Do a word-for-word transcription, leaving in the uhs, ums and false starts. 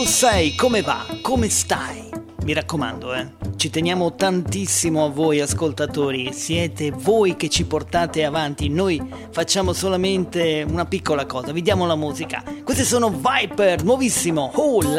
Sei, come va? Come stai? Mi raccomando, eh, ci teniamo tantissimo a voi ascoltatori, siete voi che ci portate avanti, noi facciamo solamente una piccola cosa, vi diamo la musica. Questi sono Viper, nuovissimo, oh la